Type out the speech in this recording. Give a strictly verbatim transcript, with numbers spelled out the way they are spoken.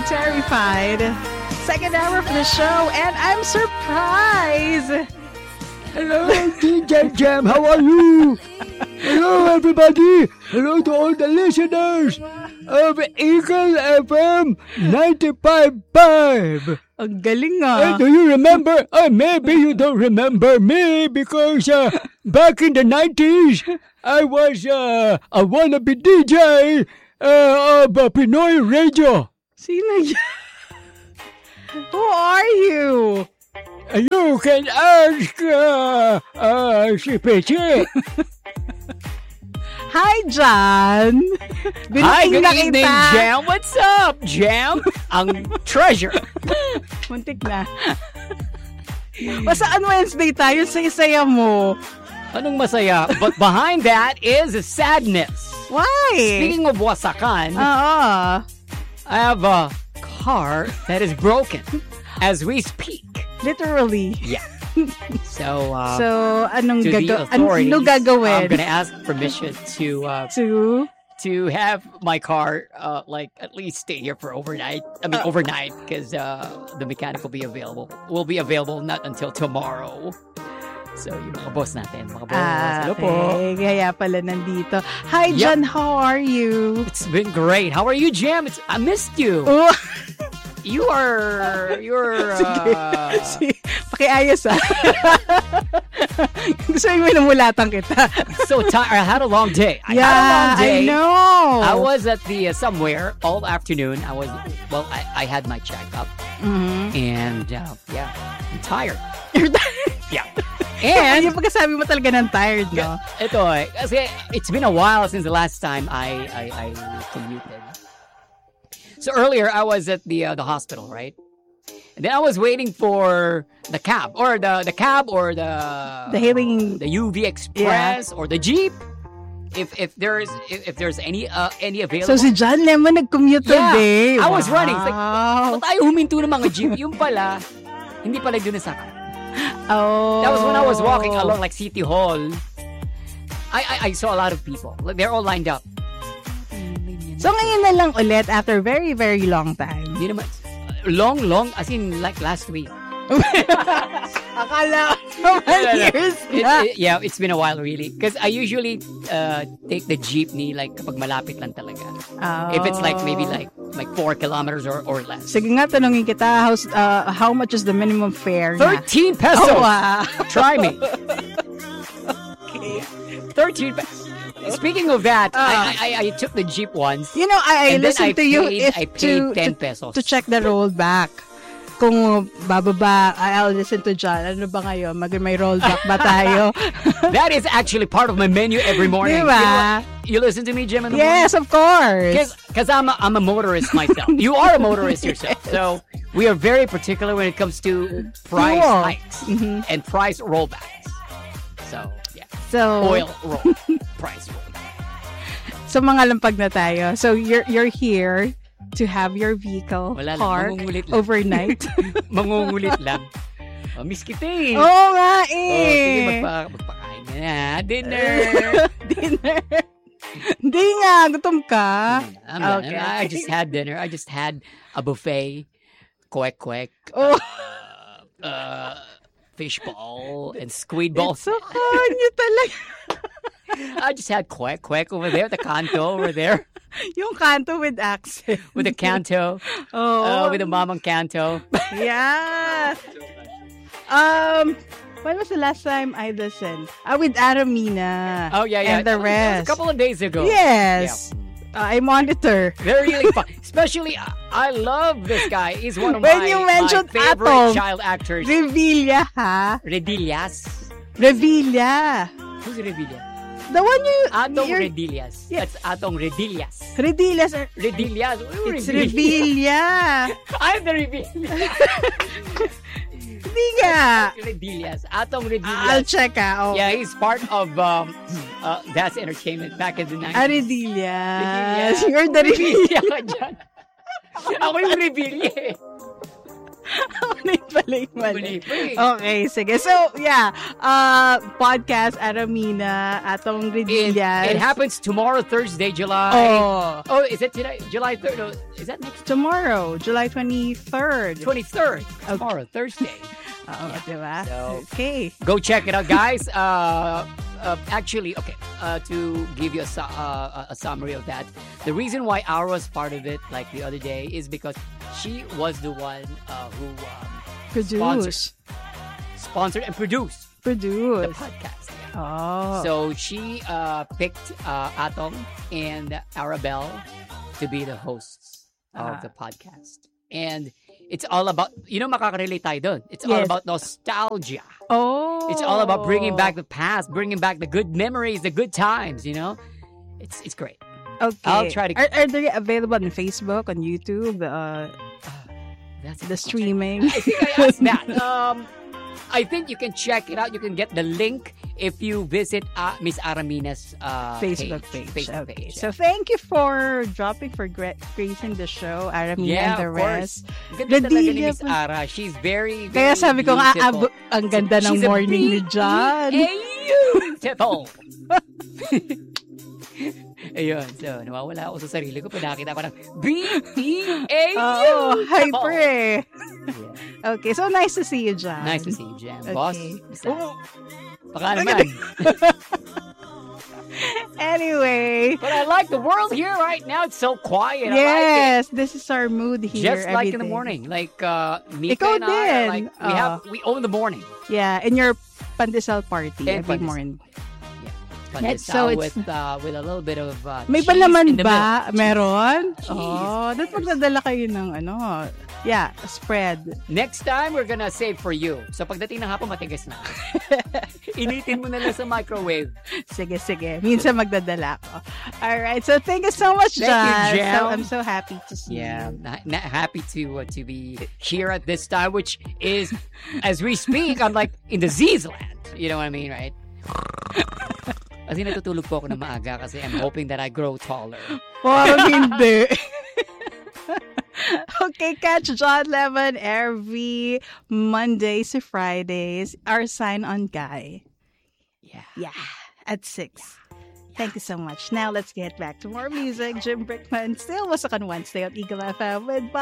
Terrified. Second hour of the show, and I'm surprised. Hello, D J Jam. How are you? Hello, everybody. Hello to all the listeners of Eagle F M ninety-five point five. Ang galing ah. Hey, do you remember? Uh, maybe you don't remember me because uh, back in the nineties, I was uh, a wannabe D J uh, of uh, Pinoy Radio. Sino yan? Who are you? You can ask uh, uh, si Peche. Hi, John. Hi, good na evening, kita. Jam. What's up, Jam? Ang treasure. Muntik na. Masaan Wednesday tayo? Saya-saya mo. Anong masaya? But behind that is sadness. Why? Speaking of wasakan, Oo. I have a car that is broken as we speak. Literally. Yeah. So, uh, So, anong to the gaga- authorities, ano gagawin? I'm gonna ask permission to uh, To? to have my car uh, like at least stay here for overnight. I mean, Uh, overnight because uh, the mechanic will be available. Will be available not until tomorrow. So, yung mga boss natin, mga boss, Ah, hello po. okay. Kaya pala nandito. Hi, Yep. John. How are you? It's been great. How are you, Jam? It's, I missed you. Oh, You are, you're, uh, si, pakiayos ah. Gusto mo minamulatan kita. so tired. I had a long day. I yeah, had a long day. I know. I was at the uh, somewhere all afternoon. I was, well, I, I had my checkup. Mhm. And, uh, yeah, I'm tired. You're tired. Yeah. And, yung pagkasabi mo talaga ng tired, no? ito eh, kasi it's been a while since the last time I, I, I commuted. So earlier, I was at the uh, the hospital, right? And then I was waiting for the cab, or the, the cab, or the The hailing. the U V Express, or the Jeep. If if there's if, if there's any uh, any So, available. si John Lemon nag-commute Yeah, today. I was running. It's like, Wow. ba't tayo huminto ng mga Jeep? Yung pala, hindi pala doon nasakay. Oh. That was when I was walking along like City Hall. I, I I saw a lot of people. Like they're all lined up. So, ngayon na lang ulit after very, very long time. Hindi naman. Long, long, as in like last week. Akala ko naman years It, na. it, yeah, it's been a while really. Because I usually uh, take the jeepney like kapag malapit lang talaga. Oh. If it's like maybe like like four kilometers or, or less. Sige nga, tanongin kita, how's, uh, how much is the minimum fare na? thirteen pesos! Oh, wow. Try me. thirteen pesos. Speaking of that, Uh, I, I, I took the jeep once. You know, I, I And then listened I to you paid- if I paid to, ten to, pesos. to check the rollback. Kung bababa, I'll listen to John. Ano ba ngayon? Mag may rollback ba tayo? That is actually part of my menu every morning. Diba? You, know what? You listen to me, Jim, in the Yes, of course. Because I'm a, I'm a motorist myself. You are a motorist yourself. So we are very particular when it comes to price Fuel. hikes Mhm. and price rollbacks. So, yeah. So, Oil roll. Price rollback. so mga lampag na tayo. So, you're you're here to have your vehicle Wala lang, parked mangungulit lang. overnight. Mangungulit lang. Oh, miss kita eh. Oo nga Oh, sige, eh. magpa, magpakain na na. Dinner. Dinner. Hindi nga, gutom ka. I'm done. Okay. I just had dinner. I just had a buffet. Kwek kwek. Oh. Uh, uh, fish ball and squid ball. It's so kanyo talaga. I just had quack quack over there, the canto over there, Yung kanto with accent. with the canto, Oh. uh, with the mamang canto. Yeah. Um, when was the last time I listened? Ah, with Aramina. Oh yeah, yeah. And the That was- that was rest. a couple of days ago. Yes. Uh, I monitor. They're really fun. Especially, I, I love this guy. He's one of When my, you my mentioned favorite Atong. child actors. Revilla, ha? Redillas. Revilla. Who's Revilla? The one you... Atong you're- Redillas. Yeah. That's Atong Redillas. Redillas. are- Redillas. Ooh, It's Revilla. Revilla. I'm the Revilla. Hindi nga. Redillas. Atong Redillas. I'll check out. Yeah, he's part of um, uh, That's Entertainment back in the nineties. Ah, Redillas. Redillas. You're the Revilla. Revilla ka dyan. Ako yung Revilla eh. Mali pala yung mali. Mali pa eh. Okay, sige. So, yeah. Uh, podcast, Aramina, Atong It, Redillas. it happens tomorrow, Thursday, July. Oh. Oh, is it today? July third? No, is that next? Tomorrow, July twenty-third. twenty-third. Tomorrow, Thursday. Oo, diba? So- Okay. Go check it out, guys. Uh, uh, actually, okay, uh, to give you a, su- uh, a summary of that, the reason why Aura was part of it, like the other day, is because she was the one uh, who um, Produce. sponsored and produced the Produce. podcast. Oh. So she uh, picked uh, Atong and Arabelle to be the hosts of Ah. the podcast. And it's all about, you know, makaka-relate tayo dun. It's all Yes. about nostalgia. Oh. It's all about bringing back the past, bringing back the good memories, the good times, you know? It's it's great. Okay. I'll try to- Are, are they available on Facebook, on YouTube, uh, That's the streaming? I think I asked that. Um, I think you can check it out. You can get the link if you visit uh, Miss Aramina's uh, Facebook page. Facebook Okay. page. So thank you for dropping, for gra- gracing the show, Aramina yeah, and the of rest. course. Ganda talaga ni Redilla Miss pa- Ara. She's very, very Kaya sabi ko nga, beautiful. abo- ang ganda ng She's a morning ni be- John. Beautiful. Ayun, so nawawala ako sa sarili ko pag nakita ko ng B E A Oh, U. hyper eh. Okay, so nice to see you, John. Nice to see you, Jam. Boss, Okay. basta. Baka naman. Anyway, But I like the world here right now. It's so quiet. I like yes, this is our mood it. here. Just like in the every day. morning. Like, uh, Mika Ikaw and I are din. like, we Oh. have, we own the morning. Yeah, in your pandesal party And every pandesal. morning. Pandesal so it's- with, uh, with a little bit of uh, May cheese palaman in the ba? middle. Meron? Cheese. Oh, dapat magdadala kayo ng ano. Yeah, spread. Next time, we're gonna save for you. So pagdating ng hapon, matigas na. Initin mo na lang sa microwave. Sige, sige. Minsan magdadala ko. Alright, so thank you so much, Thank you, Jazz. Jam. So, I'm so happy to see Yeah, you. na- na- happy to uh, to be here at this time, which is, as we speak, I'm like in the Z's land. You know what I mean, right? Kasi natutulog po ako na maaga kasi I'm hoping that I grow taller. Parang hindi. Okay, catch John Lemon every Mondays to Fridays. Our sign on guy. Yeah. Yeah, at six. Thank you so much. Now let's get back to more music. Jim Brickman still was on Wednesday on Eagle F M with